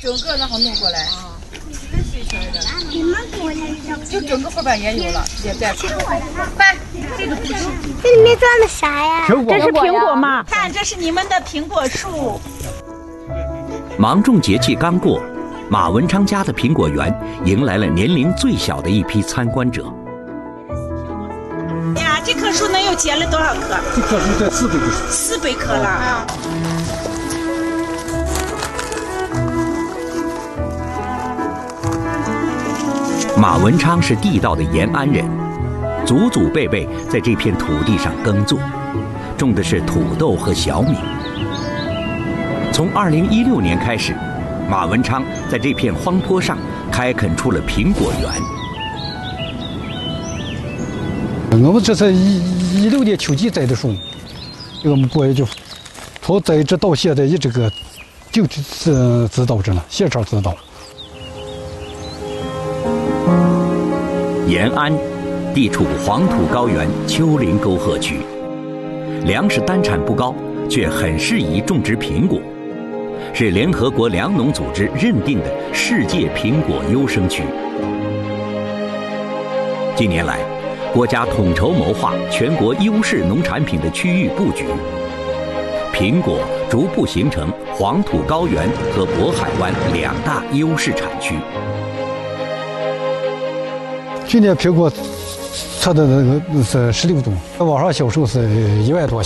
整个然后弄过来啊。 你们给我来一张， 就整个后边也有了，也在。快，这个不是。 这里面装的啥呀？ 这是苹果吗？ 看，这是你们的苹果树。 芒种节气刚过，马文昌家的苹果园迎来了年龄最小的一批参观者。 呀，这棵树能有结了多少颗？ 这棵树在400 颗了啊！ 马文昌是地道的延安人，祖祖辈辈在这片土地上耕作，种的是土豆和小米。从2016年开始，马文昌在这片荒坡上开垦出了苹果园。 我们这是16年秋季栽的树，我们过去就从栽植到现在一直就是指导着呢，现场指导。 延安地处黄土高原丘陵沟壑区，粮食单产不高，却很适宜种植苹果，是联合国粮农组织认定的世界苹果优生区。近年来，国家统筹谋划全国优势农产品的区域布局，苹果逐步形成黄土高原和渤海湾2大优势产区。 去年苹果测的那个是16度，网上销售是1万多。